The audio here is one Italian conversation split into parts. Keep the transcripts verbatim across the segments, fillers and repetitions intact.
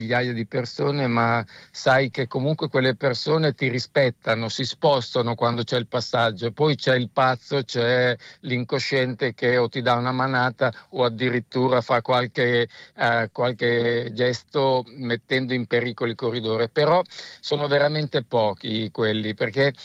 migliaia di persone, ma sai che comunque quelle persone ti rispettano, si spostano quando c'è il passaggio, poi c'è il pazzo, c'è l'incosciente che o ti dà una manata o addirittura fa qualche, eh, qualche gesto mettendo in pericolo il corridore, però sono veramente pochi quelli, perché eh,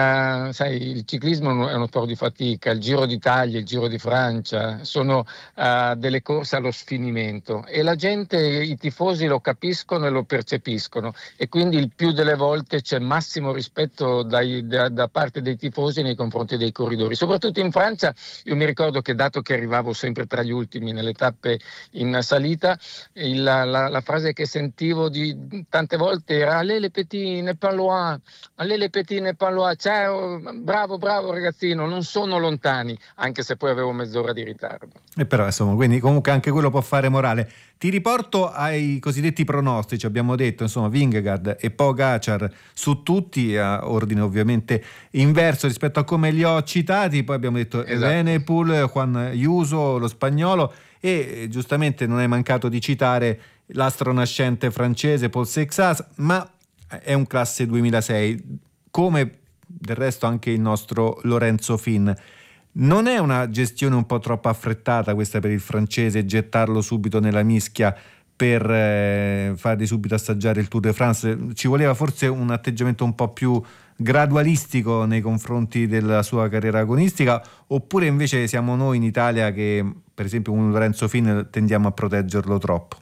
sai, il ciclismo è uno sport di fatica, il Giro d'Italia, il Giro di Francia sono eh, delle corse allo sfinimento e la gente, i tifosi lo capiscono e lo percepiscono, e quindi il più delle volte c'è massimo rispetto dai, da, da parte dei tifosi nei confronti dei corridori, soprattutto in Francia. Io mi ricordo che, dato che arrivavo sempre tra gli ultimi nelle tappe in salita, il, la, la, la frase che sentivo di, tante volte era allez les petits ne pas loin, allez les petits ne pas loin, cioè, oh, bravo bravo ragazzino, non sono lontani, anche se poi avevo mezz'ora di ritardo. E però insomma, quindi comunque anche quello può fare morale. Ti riporto ai cosiddetti pronostici. Abbiamo detto insomma Vingegaard e Pogacar su tutti, a ordine ovviamente inverso rispetto a come li ho citati. Poi abbiamo detto Esatto. Evenepoel, Juan Ayuso, lo spagnolo, e giustamente non è mancato di citare l'astro nascente francese Paul Sexas, ma è un classe duemilasei, come del resto anche il nostro Lorenzo Finn. Non è una gestione un po' troppo affrettata questa per il francese, gettarlo subito nella mischia per eh, fargli subito assaggiare il Tour de France? Ci voleva forse un atteggiamento un po' più gradualistico nei confronti della sua carriera agonistica, oppure invece siamo noi in Italia che, per esempio, un Lorenzo Finn, tendiamo a proteggerlo troppo?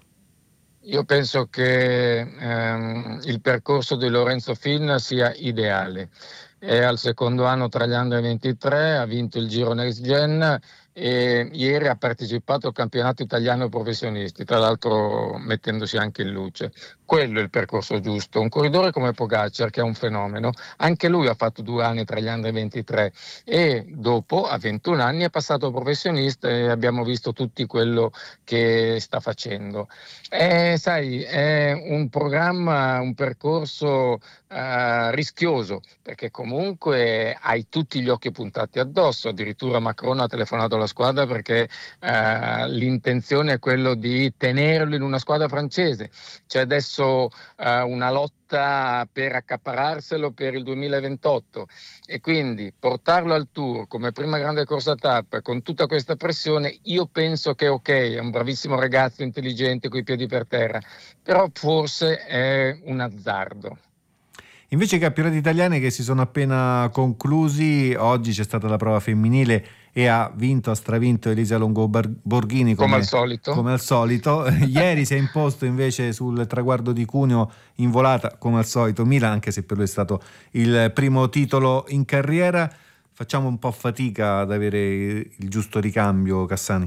Io penso che ehm, il percorso di Lorenzo Finn sia ideale. È al secondo anno tra gli under ventitré, ha vinto il Giro Next Gen e ieri ha partecipato al campionato italiano professionisti, tra l'altro mettendosi anche in luce. Quello è il percorso giusto. Un corridore come Pogacar, che è un fenomeno, anche lui ha fatto due anni tra gli under ventitré e dopo, a ventuno anni, è passato professionista e abbiamo visto tutti quello che sta facendo. È, sai, è un programma, un percorso uh, rischioso, perché comunque hai tutti gli occhi puntati addosso. Addirittura Macron ha telefonato alla squadra perché uh, l'intenzione è quello di tenerlo in una squadra francese. C'è adesso uh, una lotta per accaparrarselo per il duemilaventotto, e quindi portarlo al Tour come prima grande corsa tappa con tutta questa pressione, io penso che ok, è un bravissimo ragazzo, intelligente, coi piedi per terra, però forse è un azzardo. Invece i campionati italiani che si sono appena conclusi, oggi c'è stata la prova femminile e ha vinto, ha stravinto Elisa Longo Borghini come, come al solito. Come al solito. Ieri si è imposto invece sul traguardo di Cuneo in volata, come al solito, Milan, anche se per lui è stato il primo titolo in carriera. Facciamo un po' fatica ad avere il giusto ricambio, Cassani?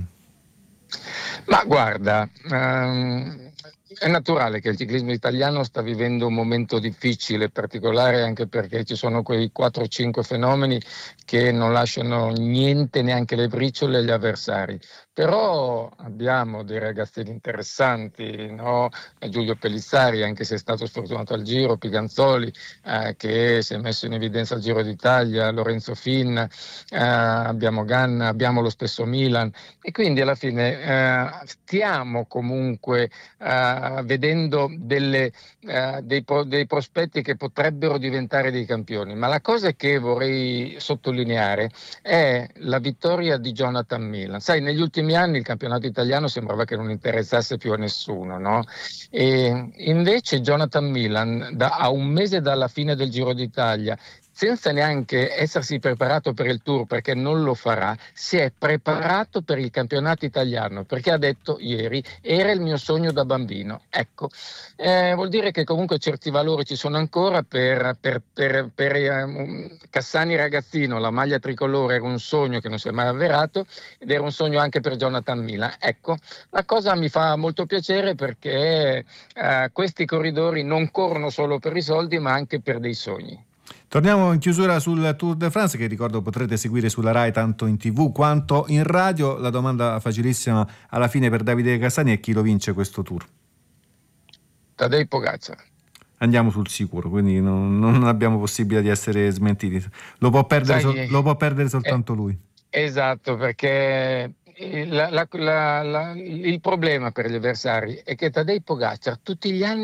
Ma guarda, um... è naturale che il ciclismo italiano sta vivendo un momento difficile, particolare anche perché ci sono quei quattro o cinque fenomeni che non lasciano niente, neanche le briciole, agli avversari. Però abbiamo dei ragazzini interessanti, no? Giulio Pellizzari, anche se è stato sfortunato al Giro, Piganzoli, eh, che si è messo in evidenza al Giro d'Italia, Lorenzo Finn, eh, abbiamo Ganna, abbiamo lo stesso Milan, e quindi alla fine eh, stiamo comunque eh, vedendo delle, eh, dei, dei prospetti che potrebbero diventare dei campioni. Ma la cosa che vorrei sottolineare è la vittoria di Jonathan Milan. Sai, negli ultimi anni il campionato italiano sembrava che non interessasse più a nessuno, no? E invece Jonathan Milan, da, a un mese dalla fine del Giro d'Italia, senza neanche essersi preparato per il Tour, perché non lo farà, si è preparato per il campionato italiano, perché ha detto ieri: era il mio sogno da bambino. Ecco, eh, vuol dire che comunque certi valori ci sono ancora. Per, per, per, per um, Cassani ragazzino la maglia tricolore era un sogno che non si è mai avverato, ed era un sogno anche per Jonathan Milan. Ecco, la cosa mi fa molto piacere, perché eh, questi corridori non corrono solo per i soldi, ma anche per dei sogni. Torniamo in chiusura sul Tour de France, che ricordo potrete seguire sulla Rai tanto in tv quanto in radio. La domanda facilissima alla fine per Davide Cassani è: chi lo vince questo Tour? Tadej Pogacar. Andiamo sul sicuro, quindi non, non abbiamo possibilità di essere smentiti. Lo può perdere, Sai, sol- lo può perdere soltanto eh, lui. Esatto, perché la, la, la, la, il problema per gli avversari è che Tadej Pogacar tutti gli anni